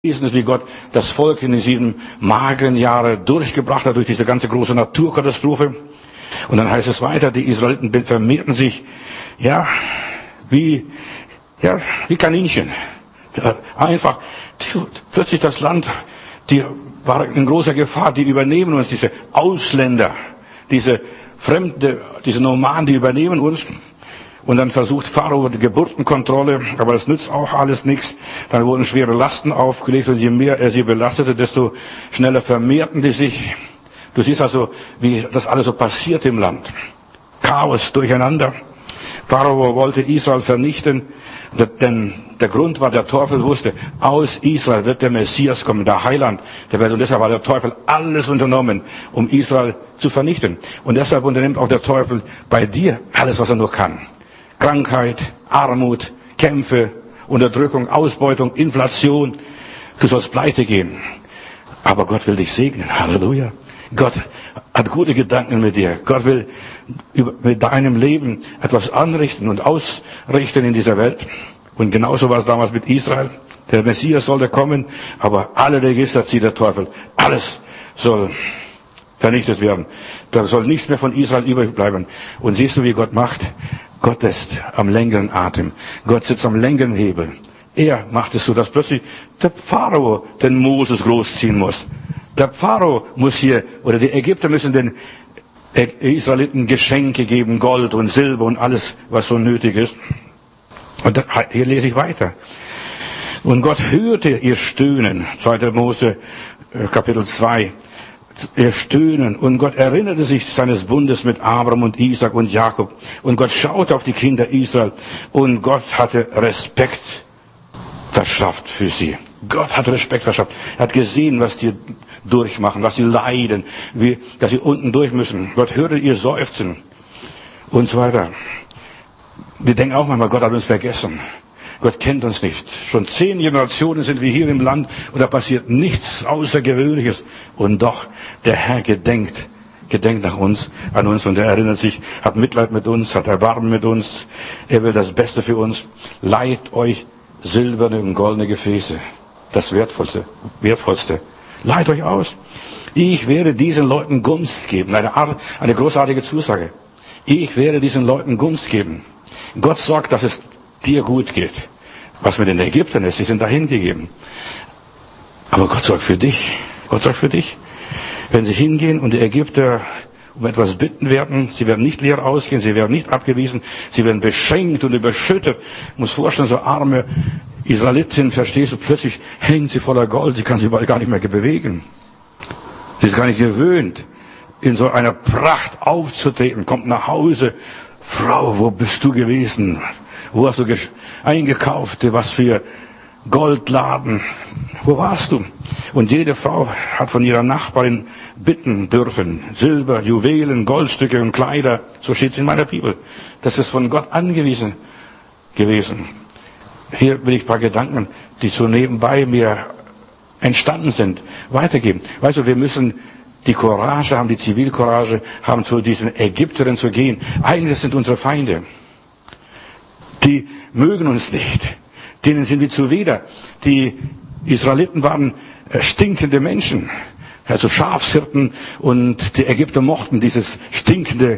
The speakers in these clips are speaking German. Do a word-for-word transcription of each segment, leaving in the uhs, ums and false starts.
ist, wie Gott das Volk in diesen mageren Jahren durchgebracht hat durch diese ganze große Naturkatastrophe. Und dann heißt es weiter, die Israeliten vermehrten sich, ja, wie, ja, wie Kaninchen. Einfach, plötzlich das Land, die war in großer Gefahr, die übernehmen uns, diese Ausländer, diese Fremde, diese Nomaden, die übernehmen uns. Und dann versucht Pharao die Geburtenkontrolle, aber das nützt auch alles nichts. Dann wurden schwere Lasten aufgelegt und je mehr er sie belastete, desto schneller vermehrten die sich. Du siehst also, wie das alles so passiert im Land. Chaos, Durcheinander. Pharao wollte Israel vernichten, denn der Grund war, der Teufel wusste, aus Israel wird der Messias kommen, der Heiland der Welt. Und deshalb hat der Teufel alles unternommen, um Israel zu vernichten. Und deshalb unternimmt auch der Teufel bei dir alles, was er nur kann. Krankheit, Armut, Kämpfe, Unterdrückung, Ausbeutung, Inflation. Du sollst pleite gehen. Aber Gott will dich segnen. Halleluja. Gott hat gute Gedanken mit dir. Gott will mit deinem Leben etwas anrichten und ausrichten in dieser Welt. Und genauso war es damals mit Israel. Der Messias sollte kommen, aber alle Register zieht der Teufel. Alles soll vernichtet werden. Da soll nichts mehr von Israel übrig bleiben. Und siehst du, wie Gott macht? Gott ist am längeren Atem. Gott sitzt am längeren Hebel. Er macht es so, dass plötzlich der Pharao den Moses großziehen muss. Der Pharao muss hier, oder die Ägypter müssen den Israeliten Geschenke geben, Gold und Silber und alles, was so nötig ist. Und hier lese ich weiter. Und Gott hörte ihr Stöhnen, zweiter Mose, Kapitel zwei. Ihr Stöhnen. Und Gott erinnerte sich seines Bundes mit Abraham und Isaac und Jakob. Und Gott schaute auf die Kinder Israel. Und Gott hatte Respekt verschafft für sie. Gott hat Respekt verschafft. Er hat gesehen, was die durchmachen, was sie leiden, wie, dass sie unten durch müssen. Gott hörte ihr Seufzen und so weiter. Wir denken auch manchmal, Gott hat uns vergessen. Gott kennt uns nicht. Schon zehn Generationen sind wir hier im Land und da passiert nichts Außergewöhnliches. Und doch, der Herr gedenkt, gedenkt nach uns, an uns und er erinnert sich, hat Mitleid mit uns, hat Erbarmen mit uns. Er will das Beste für uns. Leiht euch silberne und goldene Gefäße. Das Wertvollste, Wertvollste. Leiht euch aus. Ich werde diesen Leuten Gunst geben. Eine, Art, eine großartige Zusage. Ich werde diesen Leuten Gunst geben. Gott sorgt, dass es dir gut geht. Was mit den Ägyptern ist, sie sind dahin gegeben. Aber Gott sorgt für dich. Gott sorgt für dich. Wenn sie hingehen und die Ägypter um etwas bitten werden, sie werden nicht leer ausgehen, sie werden nicht abgewiesen, sie werden beschenkt und überschüttet. Ich muss vorstellen, so arme Israelitin, verstehst du, plötzlich hängen sie voller Gold, die kann sich bald gar nicht mehr bewegen. Sie ist gar nicht gewöhnt, in so einer Pracht aufzutreten, kommt nach Hause. Frau, wo bist du gewesen? Wo hast du eingekauft? Was für Goldladen? Wo warst du? Und jede Frau hat von ihrer Nachbarin bitten dürfen. Silber, Juwelen, Goldstücke und Kleider. So steht es in meiner Bibel. Das ist von Gott angewiesen gewesen. Hier will ich ein paar Gedanken, die so nebenbei mir entstanden sind, weitergeben. Weißt du, wir müssen die Courage haben, die Zivilcourage haben, zu diesen Ägyptern zu gehen. Eigentlich sind unsere Feinde. Die mögen uns nicht. Denen sind wir zuwider. Die Israeliten waren stinkende Menschen. Also Schafshirten und die Ägypter mochten dieses stinkende,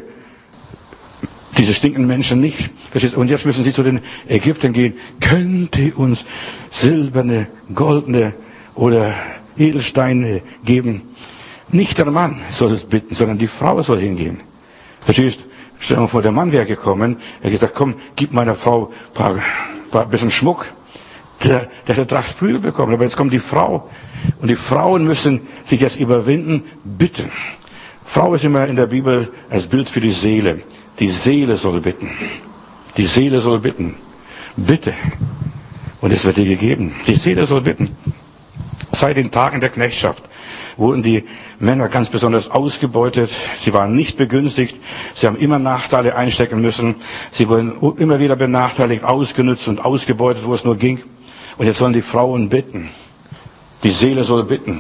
diese stinkenden Menschen nicht. Und jetzt müssen sie zu den Ägyptern gehen. Könnt ihr uns silberne, goldene oder Edelsteine geben? Nicht der Mann soll es bitten, sondern die Frau soll hingehen. Verstehst? Stell dir mal vor, der Mann wäre gekommen, er hat gesagt, komm, gib meiner Frau ein paar, paar bisschen Schmuck. Der, der hätte Tracht Prügel bekommen, aber jetzt kommt die Frau. Und die Frauen müssen sich jetzt überwinden, bitten. Frau ist immer in der Bibel als Bild für die Seele. Die Seele soll bitten. Die Seele soll bitten. Bitte. Und es wird dir gegeben. Die Seele soll bitten. Seit den Tagen der Knechtschaft wurden die Männer ganz besonders ausgebeutet. Sie waren nicht begünstigt. Sie haben immer Nachteile einstecken müssen. Sie wurden immer wieder benachteiligt, ausgenutzt und ausgebeutet, wo es nur ging. Und jetzt sollen die Frauen bitten. Die Seele soll bitten.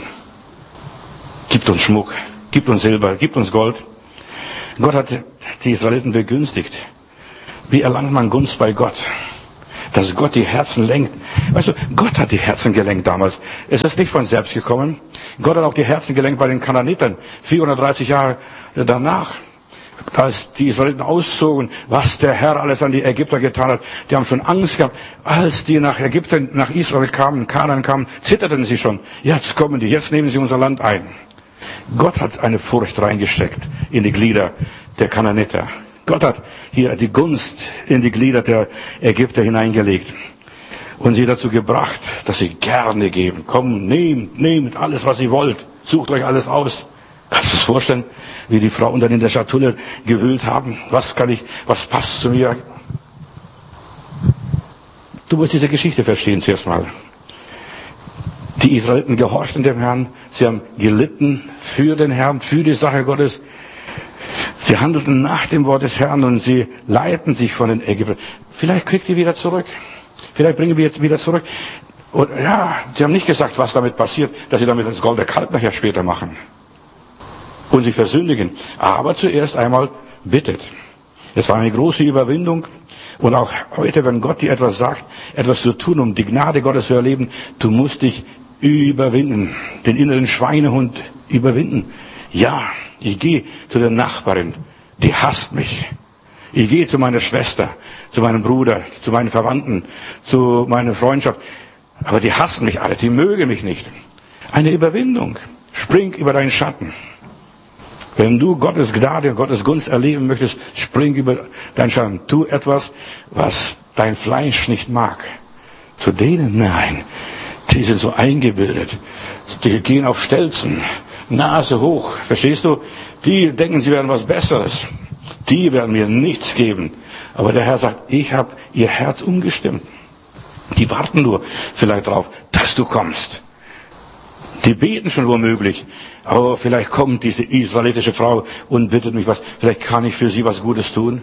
Gibt uns Schmuck, gibt uns Silber, gibt uns Gold. Gott hat die Israeliten begünstigt. Wie erlangt man Gunst bei Gott? dass Gott die Herzen lenkt. Weißt du, Gott hat die Herzen gelenkt damals. Es ist nicht von selbst gekommen. Gott hat auch die Herzen gelenkt bei den Kanaanitern. vierhundertdreißig Jahre danach, als die Israeliten auszogen, was der Herr alles an die Ägypter getan hat. Die haben schon Angst gehabt. Als die nach Ägypten, nach Israel kamen, Kanaan kamen, zitterten sie schon. Jetzt kommen die, jetzt nehmen sie unser Land ein. Gott hat eine Furcht reingesteckt in die Glieder der Kanaaniter. Gott hat hier die Gunst in die Glieder der Ägypter hineingelegt und sie dazu gebracht, dass sie gerne geben. Komm, nehmt, nehmt alles, was ihr wollt. Sucht euch alles aus. Kannst du es vorstellen, wie die Frauen dann in der Schatulle gewühlt haben? Was kann ich, was passt zu mir? Du musst diese Geschichte verstehen zuerst mal. Die Israeliten gehorchten dem Herrn. Sie haben gelitten für den Herrn, für die Sache Gottes. Sie handelten nach dem Wort des Herrn und sie leiten sich von den Ägyptern. Vielleicht kriegt ihr wieder zurück. Vielleicht bringen wir jetzt wieder zurück. Und ja, sie haben nicht gesagt, was damit passiert, dass sie damit das goldene Kalb nachher später machen. Und sich versündigen. Aber zuerst einmal bittet. Es war eine große Überwindung. Und auch heute, wenn Gott dir etwas sagt, etwas zu tun, um die Gnade Gottes zu erleben, du musst dich überwinden. Den inneren Schweinehund überwinden. Ja, ich gehe zu der Nachbarin, die hasst mich. Ich gehe zu meiner Schwester, zu meinem Bruder, zu meinen Verwandten, zu meiner Freundschaft. Aber die hassen mich alle, die mögen mich nicht. Eine Überwindung. Spring über deinen Schatten. Wenn du Gottes Gnade und Gottes Gunst erleben möchtest, spring über deinen Schatten. Tu etwas, was dein Fleisch nicht mag. Zu denen, nein, die sind so eingebildet. Die gehen auf Stelzen. Nase hoch, verstehst du? Die denken, sie werden was Besseres. Die werden mir nichts geben. Aber der Herr sagt, ich habe ihr Herz umgestimmt. Die warten nur vielleicht drauf, dass du kommst. Die beten schon womöglich. Aber vielleicht kommt diese israelitische Frau und bittet mich was. Vielleicht kann ich für sie was Gutes tun.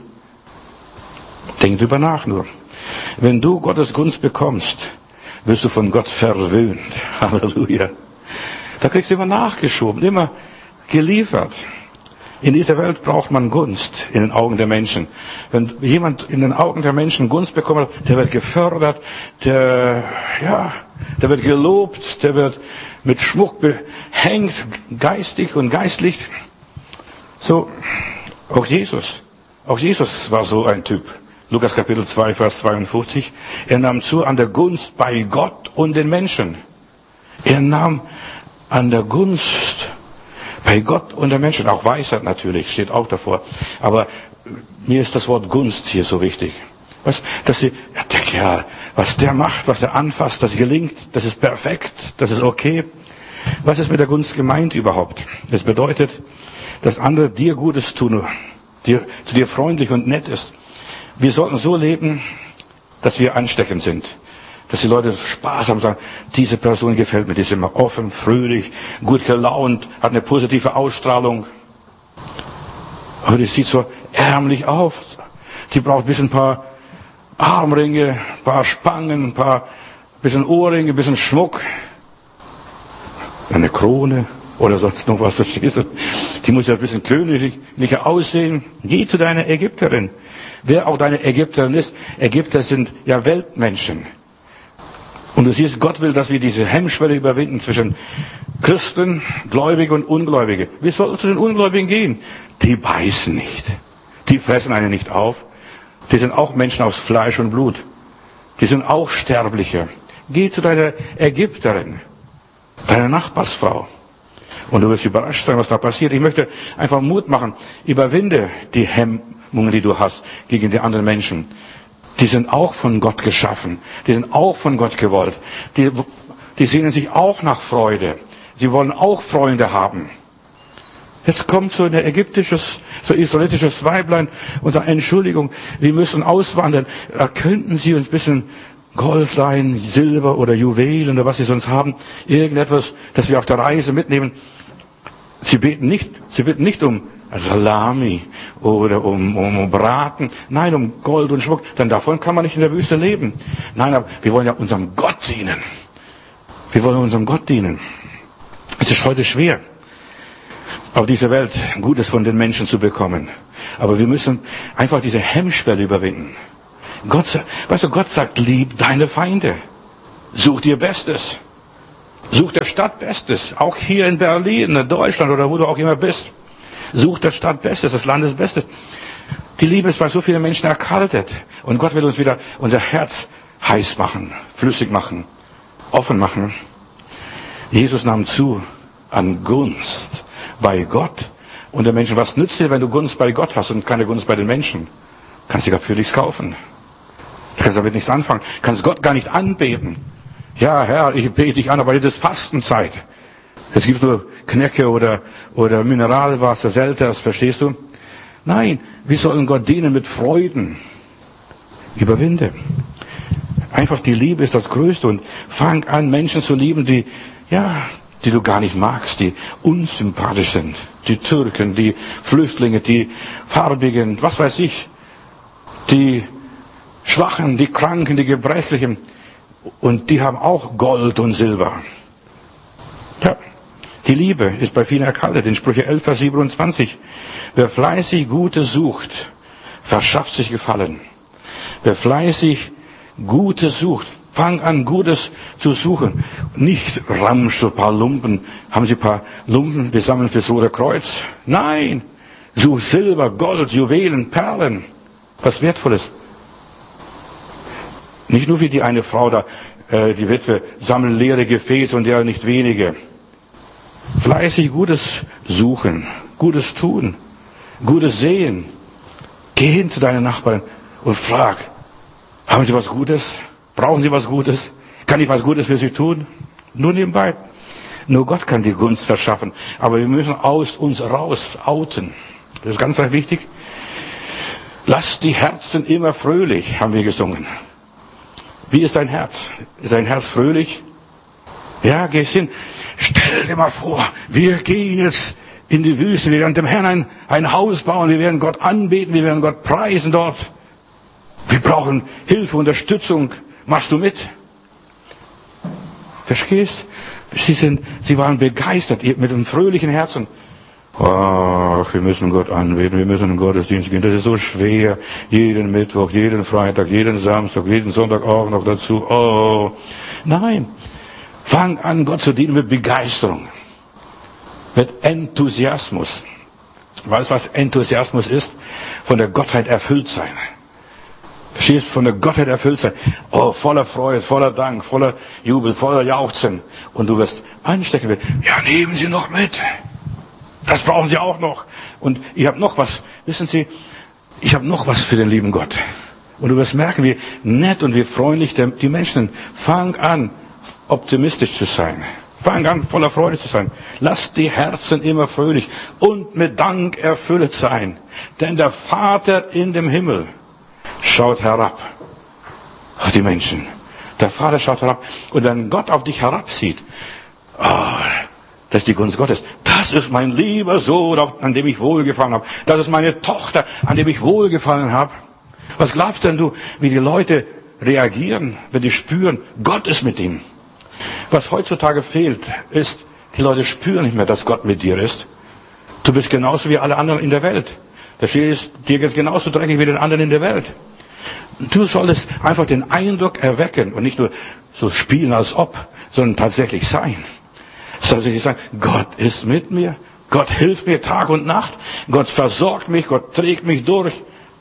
Denk drüber nach nur. Wenn du Gottes Gunst bekommst, wirst du von Gott verwöhnt. Halleluja. Da kriegst du immer nachgeschoben, immer geliefert. In dieser Welt braucht man Gunst in den Augen der Menschen. Wenn jemand in den Augen der Menschen Gunst bekommt, der wird gefördert, der, ja, der wird gelobt, der wird mit Schmuck behängt, geistig und geistlich. So, auch Jesus. Auch Jesus war so ein Typ. Lukas Kapitel zwei, Vers zweiundfünfzig. Er nahm zu an der Gunst bei Gott und den Menschen. Er nahm an der Gunst bei Gott und der Menschen. Auch Weisheit natürlich, steht auch davor. Aber mir ist das Wort Gunst hier so wichtig. Was, dass sie, ja, der Kerl, was der macht, was er anfasst, das gelingt, das ist perfekt, das ist okay. Was ist mit der Gunst gemeint überhaupt? Das bedeutet, dass andere dir Gutes tun, dir, zu dir freundlich und nett ist. Wir sollten so leben, dass wir ansteckend sind. Dass die Leute Spaß haben und sagen, diese Person gefällt mir, die ist immer offen, fröhlich, gut gelaunt, hat eine positive Ausstrahlung. Aber die sieht so ärmlich auf. Die braucht ein bisschen ein paar Armringe, ein paar Spangen, ein paar bisschen Ohrringe, ein bisschen Schmuck. Eine Krone oder sonst noch was, verstehst du? Die muss ja ein bisschen königlicher aussehen. Geh zu deiner Ägypterin. Wer auch deine Ägypterin ist, Ägypter sind ja Weltmenschen. Und du siehst, Gott will, dass wir diese Hemmschwelle überwinden zwischen Christen, Gläubige und Ungläubige. Wir sollten zu den Ungläubigen gehen. Die beißen nicht. Die fressen einen nicht auf. Die sind auch Menschen aus Fleisch und Blut. Die sind auch Sterbliche. Geh zu deiner Ägypterin, deiner Nachbarsfrau. Und du wirst überrascht sein, was da passiert. Ich möchte einfach Mut machen. Überwinde die Hemmungen, die du hast gegen die anderen Menschen. Die sind auch von Gott geschaffen. Die sind auch von Gott gewollt. Die, die sehnen sich auch nach Freude. Sie wollen auch Freunde haben. Jetzt kommt so ein ägyptisches, so israelitisches Weiblein und sagt, Entschuldigung, wir müssen auswandern. Da könnten Sie uns ein bisschen Gold leihen, Silber oder Juwelen oder was Sie sonst haben. Irgendetwas, das wir auf der Reise mitnehmen. Sie beten nicht, sie bitten nicht um Salami oder um, um, um Braten. Nein, um Gold und Schmuck. Denn davon kann man nicht in der Wüste leben. Nein, aber wir wollen ja unserem Gott dienen. Wir wollen unserem Gott dienen. Es ist heute schwer, auf dieser Welt Gutes von den Menschen zu bekommen. Aber wir müssen einfach diese Hemmschwelle überwinden. Gott, weißt du, Gott sagt, lieb deine Feinde. Such dir Bestes. Such der Stadt Bestes. Auch hier in Berlin, in Deutschland oder wo du auch immer bist. Such der Stadt Bestes, des Landes Bestes. Die Liebe ist bei so vielen Menschen erkaltet. Und Gott will uns wieder unser Herz heiß machen, flüssig machen, offen machen. Jesus nahm zu an Gunst bei Gott und den Menschen. Was nützt dir, wenn du Gunst bei Gott hast und keine Gunst bei den Menschen? Kannst dir dafür nichts kaufen. Du kannst damit nichts anfangen. Du kannst Gott gar nicht anbeten. Ja, Herr, ich bete dich an, aber jetzt ist Fastenzeit. Es gibt nur Knecke oder, oder Mineralwasser, Selters, verstehst du? Nein, wir sollen Gott dienen mit Freuden. Überwinde. Einfach die Liebe ist das Größte und fang an, Menschen zu lieben, die, ja, die du gar nicht magst, die unsympathisch sind. Die Türken, die Flüchtlinge, die Farbigen, was weiß ich, die Schwachen, die Kranken, die Gebrechlichen. Und die haben auch Gold und Silber. Ja, die Liebe ist bei vielen erkaltet. In Sprüche elf, Vers siebenundzwanzig. Wer fleißig Gutes sucht, verschafft sich Gefallen. Wer fleißig Gutes sucht, fang an, Gutes zu suchen. Nicht Ramsch, so ein paar Lumpen. Haben Sie ein paar Lumpen, wir sammeln fürs Rote Kreuz? Nein! Such Silber, Gold, Juwelen, Perlen. Was Wertvolles. Nicht nur wie die eine Frau da, äh, die Witwe, sammeln leere Gefäße und ja nicht wenige. Fleißig Gutes suchen, Gutes tun, Gutes sehen. Geh hin zu deinen Nachbarn und frag, haben Sie was Gutes? Brauchen Sie was Gutes? Kann ich was Gutes für Sie tun? Nur nebenbei. Nur Gott kann die Gunst verschaffen. Aber wir müssen aus uns raus outen. Das ist ganz, ganz wichtig. Lasst die Herzen immer fröhlich, haben wir gesungen. Wie ist dein Herz? Ist dein Herz fröhlich? Ja, geh hin. Stell dir mal vor, wir gehen jetzt in die Wüste, wir werden dem Herrn ein, ein Haus bauen, wir werden Gott anbeten, wir werden Gott preisen dort. Wir brauchen Hilfe, Unterstützung. Machst du mit? Verstehst? Sie sind, sie waren begeistert mit einem fröhlichen Herzen. Ach, wir müssen Gott anbeten, wir müssen in den Gottesdienst gehen. Das ist so schwer. Jeden Mittwoch, jeden Freitag, jeden Samstag, jeden Sonntag auch noch dazu. Oh, nein. Fang an, Gott zu dienen mit Begeisterung. Mit Enthusiasmus. Weißt du, was Enthusiasmus ist? Von der Gottheit erfüllt sein. Verstehst du? Von der Gottheit erfüllt sein. Oh, voller Freude, voller Dank, voller Jubel, voller Jauchzen. Und du wirst anstecken. Ja, nehmen Sie noch mit. Das brauchen Sie auch noch. Und ich habe noch was. Wissen Sie, ich habe noch was für den lieben Gott. Und du wirst merken, wie nett und wie freundlich die Menschen sind. Fang an, optimistisch zu sein. Fang an, voller Freude zu sein. Lass die Herzen immer fröhlich und mit Dank erfüllt sein. Denn der Vater in dem Himmel schaut herab auf die Menschen. Der Vater schaut herab. Und wenn Gott auf dich herabsieht, oh, das ist die Gunst Gottes. Das ist mein lieber Sohn, an dem ich wohlgefallen habe. Das ist meine Tochter, an dem ich wohlgefallen habe. Was glaubst denn du, wie die Leute reagieren, wenn die spüren, Gott ist mit ihm? Was heutzutage fehlt, ist, die Leute spüren nicht mehr, dass Gott mit dir ist. Du bist genauso wie alle anderen in der Welt. Verstehst? Dir geht es genauso dreckig wie den anderen in der Welt. Du solltest einfach den Eindruck erwecken und nicht nur so spielen als ob, sondern tatsächlich sein. Tatsächlich sagen, Gott ist mit mir, Gott hilft mir Tag und Nacht, Gott versorgt mich, Gott trägt mich durch.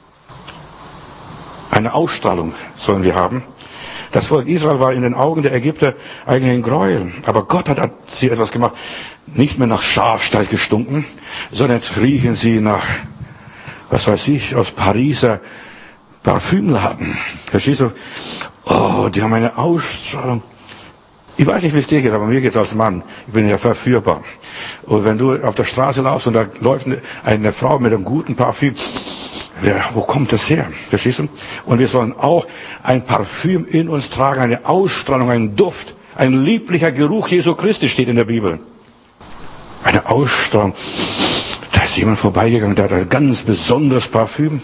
Eine Ausstrahlung sollen wir haben. Das Volk Israel war in den Augen der Ägypter eigentlich ein Gräuel. Aber Gott hat, hat sie etwas gemacht. Nicht mehr nach Schafstall gestunken, sondern jetzt riechen sie nach, was weiß ich, aus Pariser Parfümladen. Verstehst du? Oh, die haben eine Ausstrahlung. Ich weiß nicht, wie es dir geht, aber mir geht es als Mann. Ich bin ja verführbar. Und wenn du auf der Straße laufst und da läuft eine, eine Frau mit einem guten Parfüm, ja, wo kommt das her? Verstehst du? Und wir sollen auch ein Parfüm in uns tragen, eine Ausstrahlung, einen Duft, ein lieblicher Geruch Jesu Christi steht in der Bibel. Eine Ausstrahlung. Da ist jemand vorbeigegangen, der hat ein ganz besonderes Parfüm.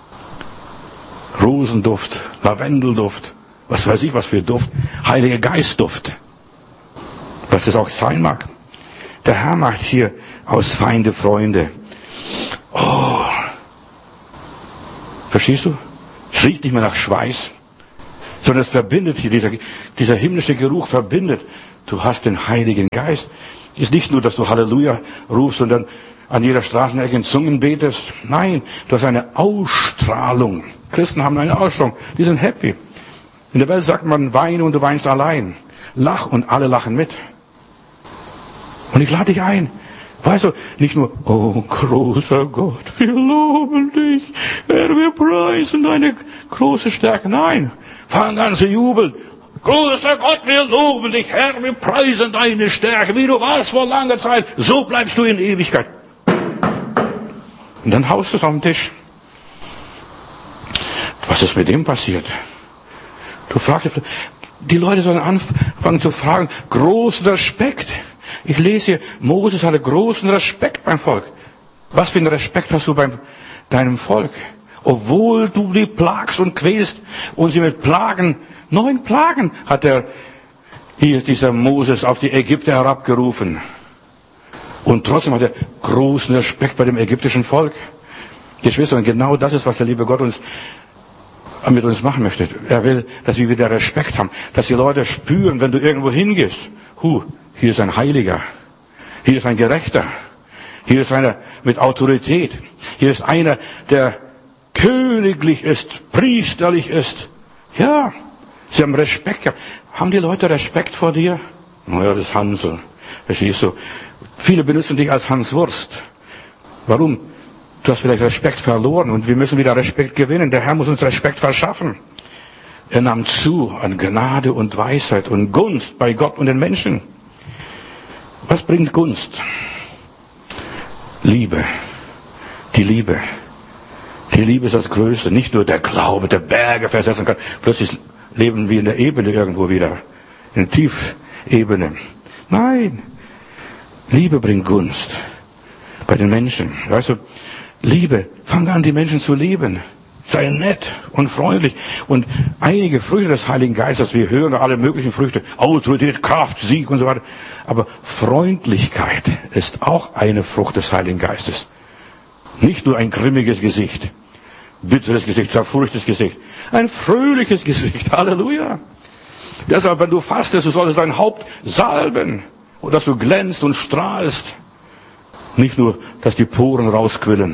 Rosenduft, Lavendelduft, was weiß ich was für Duft, Heiliger Geistduft. Was das auch sein mag. Der Herr macht hier aus Feinde Freunde. Oh. Verstehst du? Es riecht nicht mehr nach Schweiß, sondern es verbindet hier, dieser, dieser himmlische Geruch verbindet. Du hast den Heiligen Geist. Es ist nicht nur, dass du Halleluja rufst und dann an jeder Straßenecke in Zungen betest. Nein, du hast eine Ausstrahlung. Christen haben eine Ausstrahlung. Die sind happy. In der Welt sagt man, weine und du weinst allein. Lach und alle lachen mit. Und ich lade dich ein. Weißt du, nicht nur, oh großer Gott, wir loben dich, Herr, wir preisen deine große Stärke. Nein, fang an zu jubeln. Großer Gott, wir loben dich, Herr, wir preisen deine Stärke. Wie du warst vor langer Zeit, so bleibst du in Ewigkeit. Und dann haust du es auf den Tisch. Was ist mit dem passiert? Du fragst, die Leute sollen anfangen zu fragen, großen Respekt. Ich lese hier, Moses hatte großen Respekt beim Volk. Was für einen Respekt hast du bei deinem Volk? Obwohl du die plagst und quälst und sie mit Plagen, neun Plagen hat er hier, dieser Moses, auf die Ägypter herabgerufen. Und trotzdem hat er großen Respekt bei dem ägyptischen Volk. Geschwister, und genau das ist, was der liebe Gott uns mit uns machen möchte. Er will, dass wir wieder Respekt haben, dass die Leute spüren, wenn du irgendwo hingehst, hu, hier ist ein Heiliger, hier ist ein Gerechter, hier ist einer mit Autorität, hier ist einer, der königlich ist, priesterlich ist. Ja, sie haben Respekt gehabt. Haben die Leute Respekt vor dir? Naja, das ist Hansel. Verstehst du? Viele benutzen dich als Hanswurst. Warum? Du hast vielleicht Respekt verloren und wir müssen wieder Respekt gewinnen. Der Herr muss uns Respekt verschaffen. Er nahm zu an Gnade und Weisheit und Gunst bei Gott und den Menschen. Was bringt Gunst? Liebe. Die Liebe. Die Liebe ist das Größte. Nicht nur der Glaube, der Berge versetzen kann. Plötzlich leben wir in der Ebene irgendwo wieder. In der Tiefebene. Nein. Liebe bringt Gunst. Bei den Menschen. Weißt du, Liebe. Fang an, die Menschen zu lieben. Sei nett und freundlich. Und einige Früchte des Heiligen Geistes, wir hören alle möglichen Früchte, Autorität, Kraft, Sieg und so weiter. Aber Freundlichkeit ist auch eine Frucht des Heiligen Geistes. Nicht nur ein grimmiges Gesicht, bitteres Gesicht, zerfurchtes Gesicht. Ein fröhliches Gesicht. Halleluja. Deshalb, wenn du fastest, du solltest dein Haupt salben. Und dass du glänzt und strahlst. Nicht nur, dass die Poren rausquillen.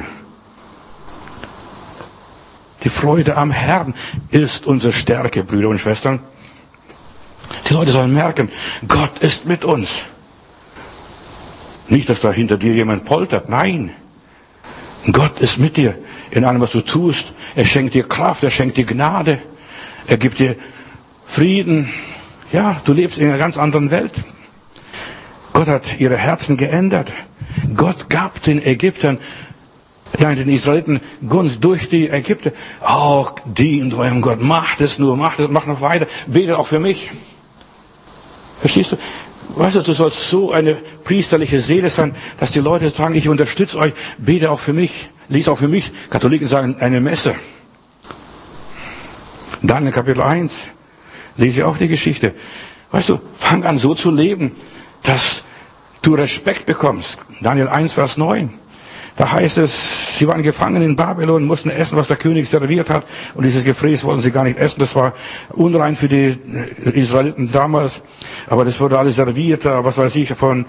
Die Freude am Herrn ist unsere Stärke, Brüder und Schwestern. Die Leute sollen merken, Gott ist mit uns. Nicht, dass da hinter dir jemand poltert. Nein. Gott ist mit dir in allem, was du tust. Er schenkt dir Kraft, er schenkt dir Gnade. Er gibt dir Frieden. Ja, du lebst in einer ganz anderen Welt. Gott hat ihre Herzen geändert. Gott gab den Ägyptern, ja, den Israeliten Gunst durch die Ägypter. Auch oh, dient eurem Gott. Macht es nur, macht es, macht noch weiter. Betet auch für mich. Verstehst du? Weißt du, du sollst so eine priesterliche Seele sein, dass die Leute sagen, ich unterstütze euch, bete auch für mich, lies auch für mich. Katholiken sagen, eine Messe. Dann in Kapitel eins lese ich auch die Geschichte. Weißt du, fang an so zu leben, dass du Respekt bekommst. Daniel eins, Vers neun. Da heißt es, sie waren gefangen in Babylon, mussten essen, was der König serviert hat. Und dieses Gefräß wollten sie gar nicht essen. Das war unrein für die Israeliten damals. Aber das wurde alles serviert, was weiß ich, von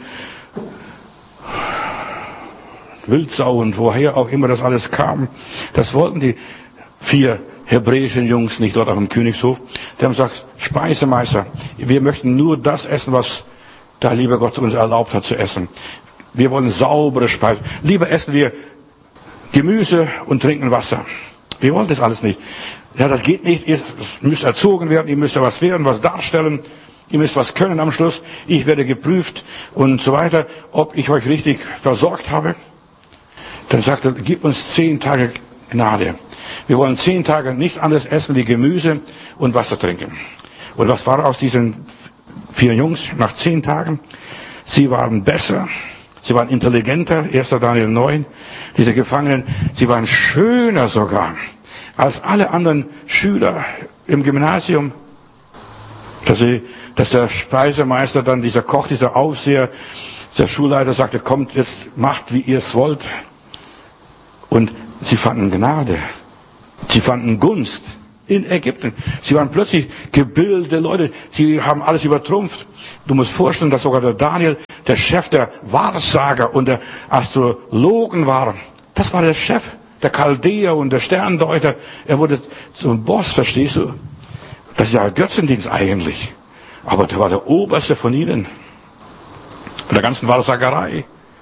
Wildsau und woher auch immer das alles kam. Das wollten die vier hebräischen Jungs nicht dort auf dem Königshof. Die haben gesagt, Speisemeister, wir möchten nur das essen, was der liebe Gott uns erlaubt hat zu essen. Wir wollen saubere Speisen. Lieber essen wir Gemüse und trinken Wasser. Wir wollen das alles nicht. Ja, das geht nicht. Ihr müsst erzogen werden, ihr müsst ja was werden, was darstellen. Ihr müsst was können am Schluss. Ich werde geprüft und so weiter, ob ich euch richtig versorgt habe. Dann sagt er, gib uns zehn Tage Gnade. Wir wollen zehn Tage nichts anderes essen wie Gemüse und Wasser trinken. Und was war aus diesen vier Jungs nach zehn Tagen? Sie waren besser. Sie waren intelligenter, erster Daniel neun, diese Gefangenen, sie waren schöner sogar als alle anderen Schüler im Gymnasium. Dass, sie, dass der Speisemeister dann, dieser Koch, dieser Aufseher, der Schulleiter sagte, kommt jetzt, macht wie ihr es wollt. Und sie fanden Gnade, sie fanden Gunst. in Ägypten. Sie waren plötzlich gebildete Leute. Sie haben alles übertrumpft. Du musst vorstellen, dass sogar der Daniel, der Chef der Wahrsager und der Astrologen war. Das war der Chef, der Chaldäer und der Sterndeuter. Er wurde zum Boss, verstehst du? Das ist ja Götzendienst eigentlich. Aber der war der Oberste von ihnen. Von der ganzen Wahrsagerei.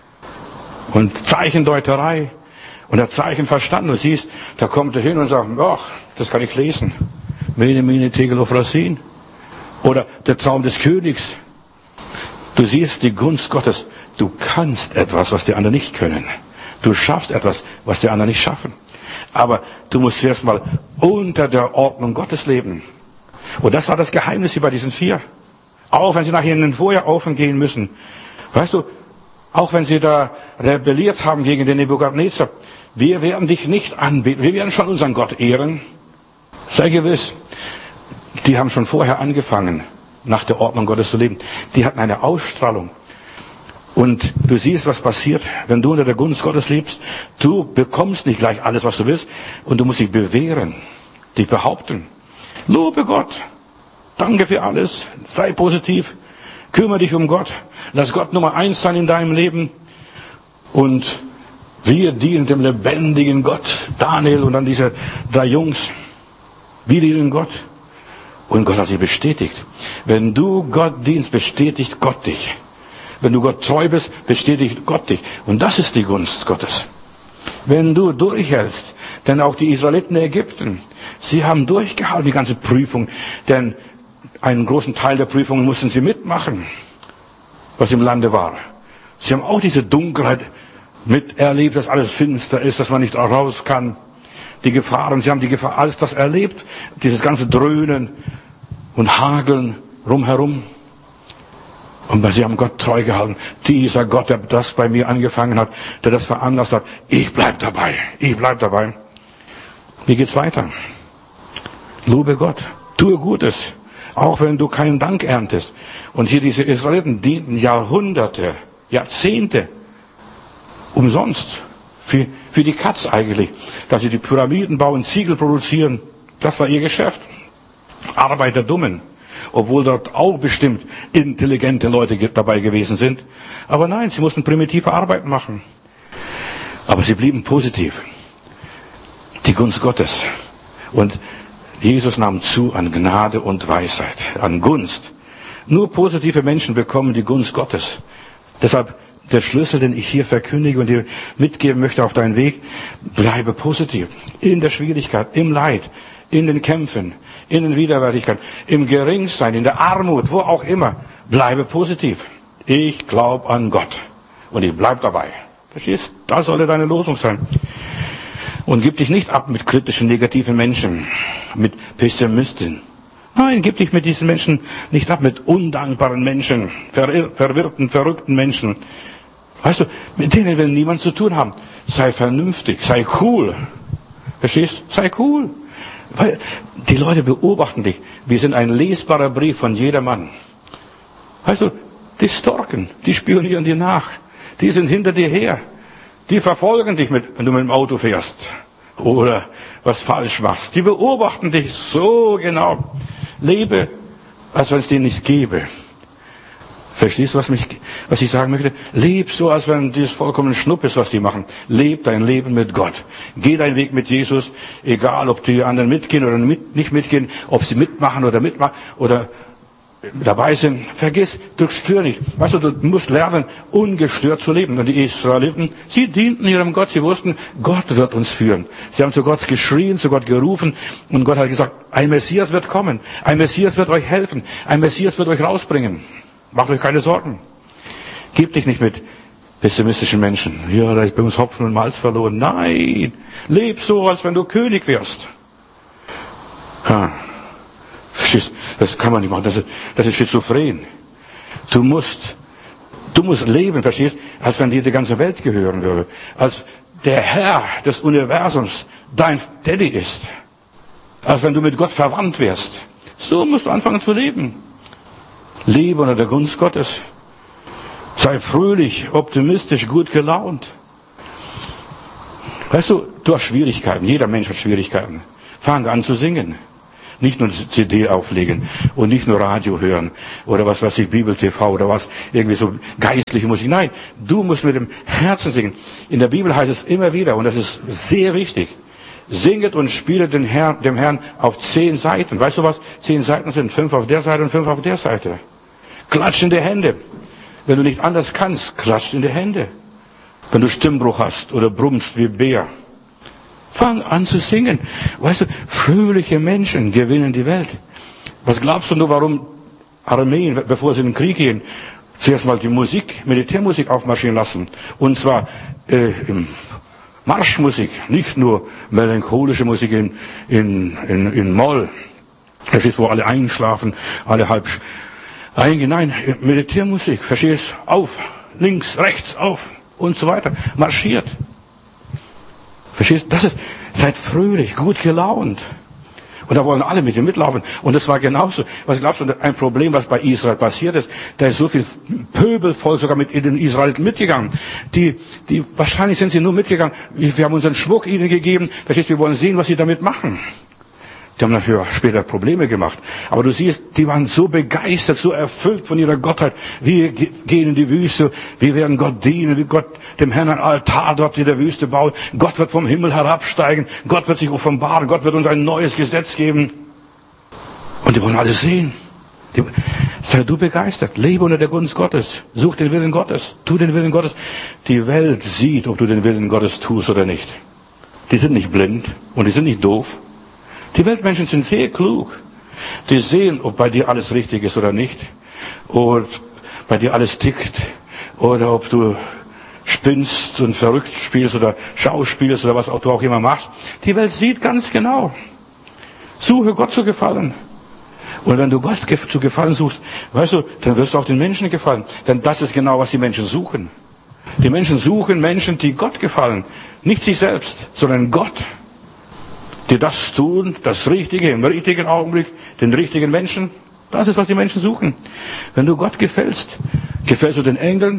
Und Zeichendeuterei. Und der Zeichen verstanden. Du siehst, da kommt er hin und sagt, ach, das kann ich lesen. Mene, mene, tegelophrasin. Oder der Traum des Königs. Du siehst die Gunst Gottes. Du kannst etwas, was die anderen nicht können. Du schaffst etwas, was die anderen nicht schaffen. Aber du musst zuerst mal unter der Ordnung Gottes leben. Und das war das Geheimnis hier bei diesen vier. Auch wenn sie nachher in den Feuerofen gehen müssen. Weißt du, auch wenn sie da rebelliert haben gegen den Nebukadnezar, wir werden dich nicht anbeten. Wir werden schon unseren Gott ehren. Sei gewiss, die haben schon vorher angefangen, nach der Ordnung Gottes zu leben. Die hatten eine Ausstrahlung. Und du siehst, was passiert, wenn du unter der Gunst Gottes lebst. Du bekommst nicht gleich alles, was du willst. Und du musst dich bewähren, dich behaupten. Lobe Gott. Danke für alles. Sei positiv. Kümmere dich um Gott. Lass Gott Nummer eins sein in deinem Leben. Und wir dienen dem lebendigen Gott. Daniel und dann diese drei Jungs. Wir dienen Gott. Und Gott hat sie bestätigt. Wenn du Gott dienst, bestätigt Gott dich. Wenn du Gott treu bist, bestätigt Gott dich. Und das ist die Gunst Gottes. Wenn du durchhältst, denn auch die Israeliten in Ägypten, sie haben durchgehalten, die ganze Prüfung. Denn einen großen Teil der Prüfungen mussten sie mitmachen, was im Lande war. Sie haben auch diese Dunkelheit miterlebt, dass alles finster ist, dass man nicht raus kann. Die Gefahren, sie haben die Gefahr, alles das erlebt. Dieses ganze Dröhnen und Hageln rumherum. Und sie haben Gott treu gehalten. Dieser Gott, der das bei mir angefangen hat, der das veranlasst hat, ich bleib dabei, ich bleib dabei. Wie geht's weiter? Lobe Gott, tue Gutes, auch wenn du keinen Dank erntest. Und hier diese Israeliten dienten Jahrhunderte, Jahrzehnte umsonst. Für, für die Katz eigentlich. Dass sie die Pyramiden bauen, Ziegel produzieren, das war ihr Geschäft. Arbeit der Dummen. Obwohl dort auch bestimmt intelligente Leute dabei gewesen sind. Aber nein, sie mussten primitive Arbeit machen. Aber sie blieben positiv. Die Gunst Gottes. Und Jesus nahm zu an Gnade und Weisheit, an Gunst. Nur positive Menschen bekommen die Gunst Gottes. Deshalb der Schlüssel, den ich hier verkündige und dir mitgeben möchte auf deinen Weg, bleibe positiv. In der Schwierigkeit, im Leid, in den Kämpfen, in den Widerwärtigkeiten, im Geringsein, in der Armut, wo auch immer. Bleibe positiv. Ich glaube an Gott. Und ich bleib dabei. Verstehst? Das solle deine Losung sein. Und gib dich nicht ab mit kritischen, negativen Menschen, mit Pessimisten. Nein, gib dich mit diesen Menschen nicht ab, mit undankbaren Menschen, verirr- verwirrten, verrückten Menschen. Weißt du, mit denen will niemand zu tun haben. Sei vernünftig, sei cool. Verstehst? Sei cool. Weil die Leute beobachten dich. Wir sind ein lesbarer Brief von jedermann. Weißt du, die stalken, die spionieren dir nach. Die sind hinter dir her. Die verfolgen dich, mit, wenn du mit dem Auto fährst. Oder was falsch machst. Die beobachten dich so genau. Lebe, als wenn es dir nicht gäbe. Verstehst du, was, mich, was ich sagen möchte? Leb so, als wenn das vollkommen Schnupp ist, was die machen. Leb dein Leben mit Gott. Geh deinen Weg mit Jesus, egal ob die anderen mitgehen oder mit, nicht mitgehen, ob sie mitmachen oder mitmachen oder dabei sind. Vergiss, du stör nicht. Weißt du, du musst lernen, ungestört zu leben. Und die Israeliten, sie dienten ihrem Gott, sie wussten, Gott wird uns führen. Sie haben zu Gott geschrien, zu Gott gerufen und Gott hat gesagt, ein Messias wird kommen, ein Messias wird euch helfen, ein Messias wird euch rausbringen. Macht euch keine Sorgen. Gebt dich nicht mit pessimistischen Menschen. Ja, da ist bei uns Hopfen und Malz verloren. Nein, leb so, als wenn du König wärst. Ha. Das kann man nicht machen. Das ist, das ist schizophren. Du musst, du musst leben, verstehst, als wenn dir die ganze Welt gehören würde. Als der Herr des Universums dein Daddy ist. Als wenn du mit Gott verwandt wärst. So musst du anfangen zu leben. Lebe unter der Gunst Gottes. Sei fröhlich, optimistisch, gut gelaunt. Weißt du, du hast Schwierigkeiten. Jeder Mensch hat Schwierigkeiten. Fang an zu singen. Nicht nur C D auflegen und nicht nur Radio hören oder was weiß ich, Bibel-T V oder was, irgendwie so geistliche Musik. Nein, du musst mit dem Herzen singen. In der Bibel heißt es immer wieder, und das ist sehr wichtig, singet und spielet den Herrn, dem Herrn auf zehn Seiten. Weißt du was? Zehn Seiten sind fünf auf der Seite und fünf auf der Seite. Klatsch in die Hände. Wenn du nicht anders kannst, klatsch in die Hände. Wenn du Stimmbruch hast oder brummst wie Bär. Fang an zu singen. Weißt du, fröhliche Menschen gewinnen die Welt. Was glaubst du nur, warum Armeen, bevor sie in den Krieg gehen, zuerst mal die Musik, Militärmusik aufmarschieren lassen? Und zwar äh, im Marschmusik, nicht nur melancholische Musik in, in, in, in Moll. Das ist, wo alle einschlafen, alle halb eingehen. Nein, Militärmusik, verstehst? Auf, links, rechts, auf und so weiter. Marschiert. Verstehst du? Das ist, seid fröhlich, gut gelaunt. Und da wollen alle mit dir mitlaufen. Und das war genauso. Was glaubst du, ein Problem, was bei Israel passiert ist? Da ist so viel Pöbelvolk sogar mit in den Israeliten mitgegangen. Die, die, wahrscheinlich sind sie nur mitgegangen. Wir haben unseren Schmuck ihnen gegeben. Verstehst du? Wir wollen sehen, was sie damit machen. Die haben dafür später Probleme gemacht. Aber du siehst, die waren so begeistert, so erfüllt von ihrer Gottheit. Wir gehen in die Wüste, wir werden Gott dienen, wie Gott dem Herrn ein Altar dort in der Wüste bauen. Gott wird vom Himmel herabsteigen, Gott wird sich offenbaren, Gott wird uns ein neues Gesetz geben. Und die wollen alles sehen. Die, sei du begeistert, lebe unter der Gunst Gottes, such den Willen Gottes, tu den Willen Gottes. Die Welt sieht, ob du den Willen Gottes tust oder nicht. Die sind nicht blind und die sind nicht doof. Die Weltmenschen sind sehr klug. Die sehen, ob bei dir alles richtig ist oder nicht. Oder bei dir alles tickt. Oder ob du spinnst und verrückt spielst oder schauspielst oder was auch du auch immer machst. Die Welt sieht ganz genau. Suche Gott zu gefallen. Und wenn du Gott zu gefallen suchst, weißt du, dann wirst du auch den Menschen gefallen. Denn das ist genau, was die Menschen suchen. Die Menschen suchen Menschen, die Gott gefallen. Nicht sich selbst, sondern Gott. Die das tun, das Richtige, im richtigen Augenblick, den richtigen Menschen. Das ist, was die Menschen suchen. Wenn du Gott gefällst, gefällst du den Engeln.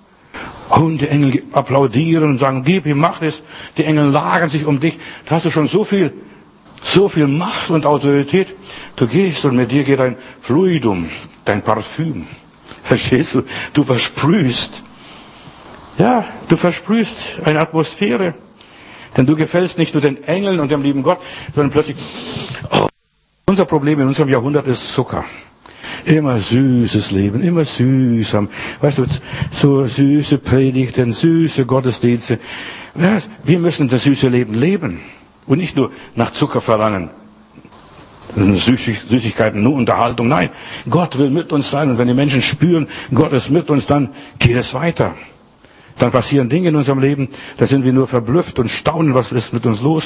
Und die Engel applaudieren und sagen, gib ihm Macht es. Die Engel lagern sich um dich. Da hast du schon so viel, so viel Macht und Autorität. Du gehst und mit dir geht ein Fluidum, dein Parfüm. Verstehst du? Du versprühst. Ja, du versprühst eine Atmosphäre. Denn du gefällst nicht nur den Engeln und dem lieben Gott, sondern plötzlich, oh, unser Problem in unserem Jahrhundert ist Zucker. Immer süßes Leben, immer süß. Weißt du, so süße Predigten, süße Gottesdienste. Wir müssen das süße Leben leben und nicht nur nach Zucker verlangen. Süßigkeiten, nur Unterhaltung. Nein, Gott will mit uns sein. Und wenn die Menschen spüren, Gott ist mit uns, dann geht es weiter. Dann passieren Dinge in unserem Leben, da sind wir nur verblüfft und staunen, was ist mit uns los.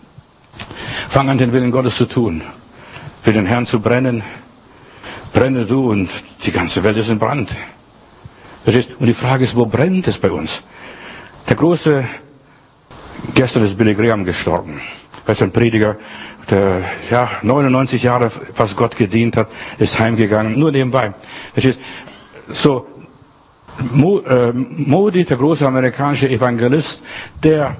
Fang an, den Willen Gottes zu tun. Für den Herrn zu brennen. Brenne du und die ganze Welt ist in Brand. Verstehst? Und die Frage ist, wo brennt es bei uns? Der große, gestern ist Billy Graham gestorben. Weißt du, ein Prediger, der ja neunundneunzig Jahre fast Gott gedient hat, ist heimgegangen, nur nebenbei. Verstehst? So, Mo, äh, Modi, der große amerikanische Evangelist, der,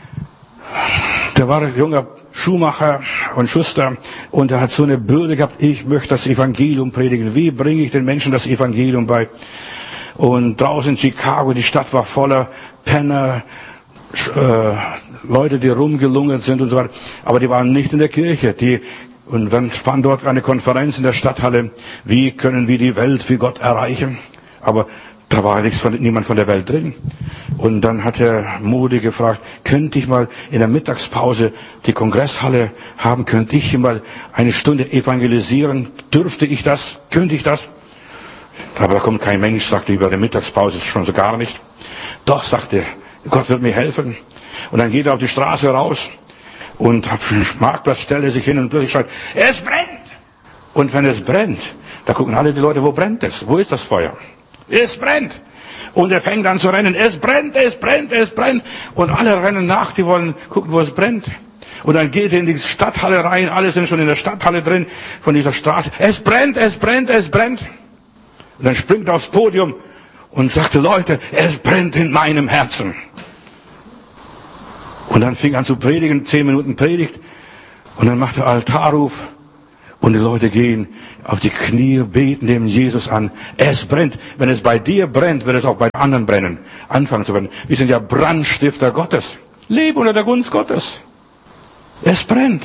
der war ein junger Schuhmacher und Schuster und er hat so eine Bürde gehabt, ich möchte das Evangelium predigen. Wie bringe ich den Menschen das Evangelium bei? Und draußen in Chicago, die Stadt war voller Penner, äh, Leute, die rumgelungert sind und so weiter. Aber die waren nicht in der Kirche. Die, und dann fand dort eine Konferenz in der Stadthalle. Wie können wir die Welt für Gott erreichen? Aber da war nichts von, niemand von der Welt drin. Und dann hat der Modi gefragt, könnte ich mal in der Mittagspause die Kongresshalle haben? Könnte ich mal eine Stunde evangelisieren? Dürfte ich das? Könnte ich das? Aber da kommt kein Mensch, sagte über der Mittagspause ist schon so gar nicht. Doch, sagte Gott wird mir helfen. Und dann geht er auf die Straße raus und auf den Marktplatz stellt er sich hin und plötzlich schreit, es brennt! Und wenn es brennt, da gucken alle die Leute, wo brennt es? Wo ist das Feuer? Es brennt. Und er fängt an zu rennen. Es brennt, es brennt, es brennt. Und alle rennen nach, die wollen gucken, wo es brennt. Und dann geht er in die Stadthalle rein. Alle sind schon in der Stadthalle drin von dieser Straße. Es brennt, es brennt, es brennt. Und dann springt er aufs Podium und sagte, Leute, es brennt in meinem Herzen. Und dann fing er an zu predigen, zehn Minuten Predigt. Und dann macht er Altarruf. Und die Leute gehen auf die Knie, beten dem Jesus an. Es brennt. Wenn es bei dir brennt, wird es auch bei anderen brennen. Anfangen zu brennen. Wir sind ja Brandstifter Gottes. Leben unter der Gunst Gottes. Es brennt.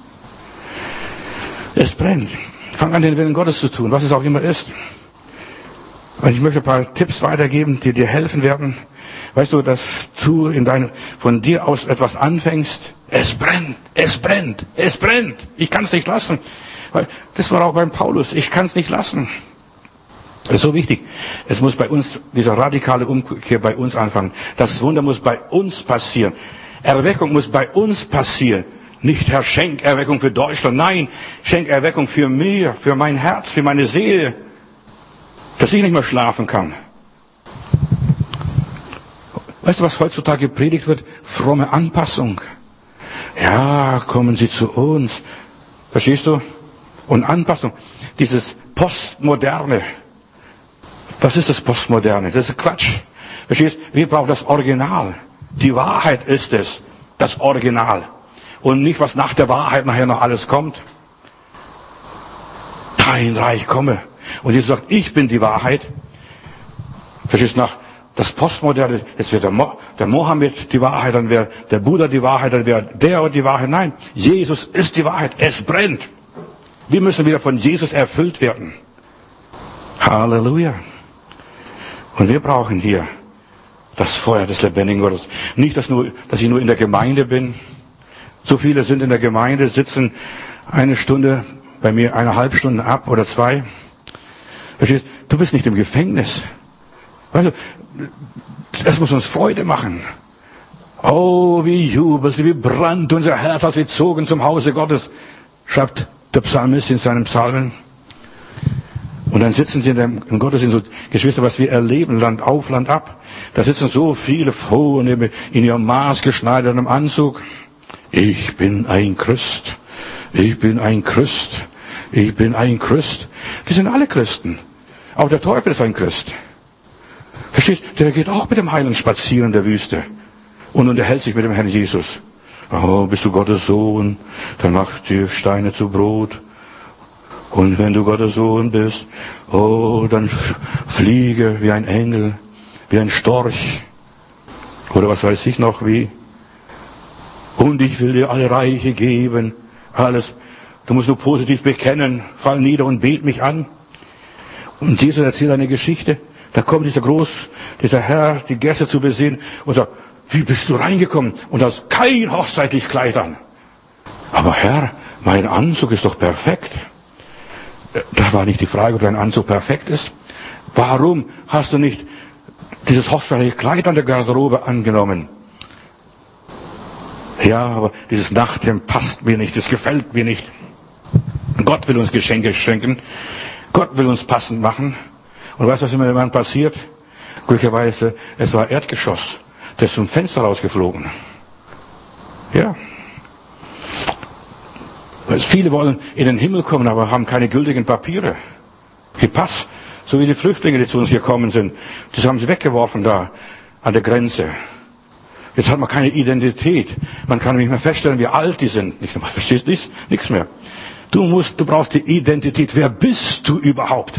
Es brennt. Fang an, den Willen Gottes zu tun, was es auch immer ist. Und ich möchte ein paar Tipps weitergeben, die dir helfen werden. Weißt du, dass du in deinem, von dir aus etwas anfängst. Es brennt, es brennt, es brennt. Ich kann es nicht lassen. Das war auch beim Paulus. Ich kann es nicht lassen. Das ist so wichtig. Es muss bei uns, dieser radikale Umkehr bei uns anfangen. Das Wunder muss bei uns passieren. Erweckung muss bei uns passieren. Nicht, Herr, schenk Erweckung für Deutschland. Nein, schenk Erweckung für mich, für mein Herz, für meine Seele. Dass ich nicht mehr schlafen kann. Weißt du, was heutzutage gepredigt wird? Fromme Anpassung. Ja, kommen Sie zu uns. Verstehst du? Und Anpassung. Dieses Postmoderne. Was ist das Postmoderne? Das ist Quatsch. Verstehst du? Wir brauchen das Original. Die Wahrheit ist es. Das Original. Und nicht, was nach der Wahrheit nachher noch alles kommt. Dein Reich komme. Und Jesus sagt, ich bin die Wahrheit. Verstehst du? Nach das Postmoderne, jetzt wird der, Mo, der Mohammed die Wahrheit, dann wäre der Buddha die Wahrheit, dann wäre der die Wahrheit. Nein, Jesus ist die Wahrheit. Es brennt. Wir müssen wieder von Jesus erfüllt werden. Halleluja. Und wir brauchen hier das Feuer des lebendigen Gottes. Nicht, dass, nur, dass ich nur in der Gemeinde bin. So viele sind in der Gemeinde, sitzen eine Stunde, bei mir eine halbe Stunde ab oder zwei. Verstehst? Du bist nicht im Gefängnis. Weißt du, das muss uns Freude machen. Oh, wie jubelt, wie brannt unser Herz, als wir zogen zum Hause Gottes, schreibt der Psalmist in seinen Psalmen. Und dann sitzen sie in dem in Gottesdienst, so, Geschwister, was wir erleben, Land auf, Land ab. Da sitzen so viele Vornehme in ihrem maßgeschneiderten Anzug. Ich bin ein Christ. Ich bin ein Christ. Ich bin ein Christ. Die sind alle Christen. Auch der Teufel ist ein Christ. Verstehst? Der geht auch mit dem Heiland spazieren in der Wüste und unterhält sich mit dem Herrn Jesus. Oh, bist du Gottes Sohn, dann mach dir Steine zu Brot. Und wenn du Gottes Sohn bist, oh, dann fliege wie ein Engel, wie ein Storch. Oder was weiß ich noch wie. Und ich will dir alle Reiche geben, alles. Du musst nur positiv bekennen, fall nieder und bet mich an. Und Jesus erzählt eine Geschichte. Da kommt dieser Groß, dieser Herr, die Gäste zu besehen und sagt, wie bist du reingekommen? Und hast kein hochzeitlich Kleid an. Aber Herr, mein Anzug ist doch perfekt. Da war nicht die Frage, ob dein Anzug perfekt ist. Warum hast du nicht dieses hochzeitliche Kleid an der Garderobe angenommen? Ja, aber dieses Nachthemd passt mir nicht, das gefällt mir nicht. Gott will uns Geschenke schenken. Gott will uns passend machen. Und weißt du, was immer dann passiert? Glücklicherweise, es war Erdgeschoss. Der ist zum Fenster rausgeflogen. Ja. Weil viele wollen in den Himmel kommen, aber haben keine gültigen Papiere. Die Pass, so wie die Flüchtlinge, die zu uns gekommen sind, das haben sie weggeworfen da an der Grenze. Jetzt hat man keine Identität. Man kann nicht mehr feststellen, wie alt die sind. Nicht, man versteht nichts, nichts mehr. Du musst, du brauchst die Identität. Wer bist du überhaupt?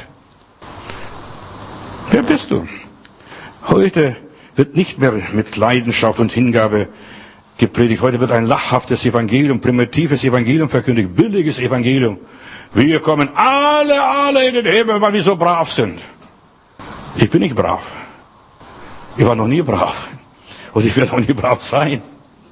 Wer bist du? Heute wird nicht mehr mit Leidenschaft und Hingabe gepredigt. Heute wird ein lachhaftes Evangelium, primitives Evangelium verkündigt, billiges Evangelium. Wir kommen alle, alle in den Himmel, weil wir so brav sind. Ich bin nicht brav. Ich war noch nie brav. Und ich werde auch nie brav sein.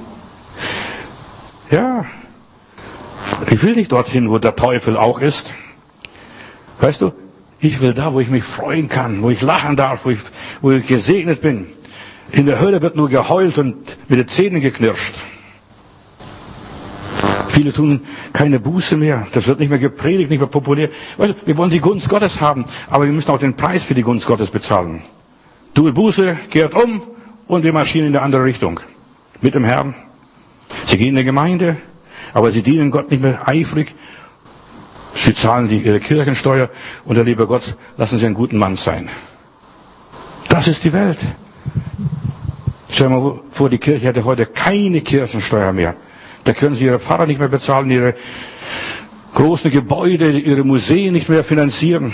Ja. Ich will nicht dorthin, wo der Teufel auch ist. Weißt du, ich will da, wo ich mich freuen kann, wo ich lachen darf, wo ich, wo ich gesegnet bin. In der Hölle wird nur geheult und mit den Zähnen geknirscht. Viele tun keine Buße mehr. Das wird nicht mehr gepredigt, nicht mehr populär. Weißt du, wir wollen die Gunst Gottes haben, aber wir müssen auch den Preis für die Gunst Gottes bezahlen. Tue Buße, kehrt um und wir marschieren in eine andere Richtung. Mit dem Herrn. Sie gehen in die Gemeinde, aber sie dienen Gott nicht mehr eifrig. Sie zahlen die, ihre Kirchensteuer und der liebe Gott, lassen Sie einen guten Mann sein. Das ist die Welt. Stell dir mal vor, die Kirche hätte heute keine Kirchensteuer mehr. Da können Sie Ihre Pfarrer nicht mehr bezahlen, Ihre großen Gebäude ihre Museen nicht mehr finanzieren.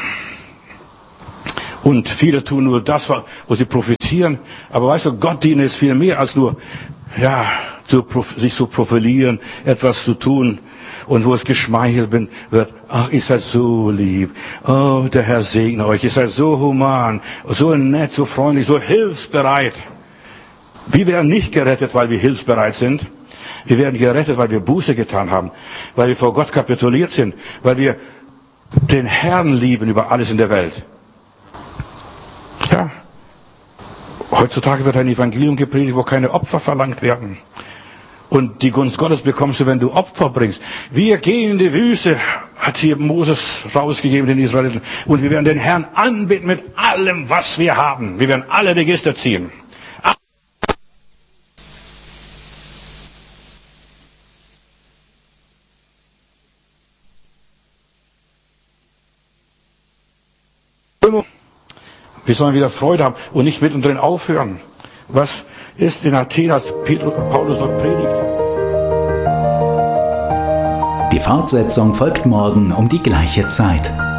Und viele tun nur das, wo sie profitieren. Aber weißt du, Gott dienen ist viel mehr als nur, ja, zu, sich zu profilieren, etwas zu tun. Und wo es geschmeichelt wird, ach, ihr seid so lieb. Oh, der Herr segne euch. Ihr seid so human, so nett, so freundlich, so hilfsbereit. Wir werden nicht gerettet, weil wir hilfsbereit sind. Wir werden gerettet, weil wir Buße getan haben, weil wir vor Gott kapituliert sind, weil wir den Herrn lieben über alles in der Welt. Ja, heutzutage wird ein Evangelium gepredigt, wo keine Opfer verlangt werden. Und die Gunst Gottes bekommst du, wenn du Opfer bringst. Wir gehen in die Wüste, hat hier Moses rausgegeben, den Israeliten. Und wir werden den Herrn anbeten mit allem, was wir haben. Wir werden alle Register ziehen. Wir sollen wieder Freude haben und nicht mittendrin aufhören. Was ist in Athen, als Paulus dort predigt? Die Fortsetzung folgt morgen um die gleiche Zeit.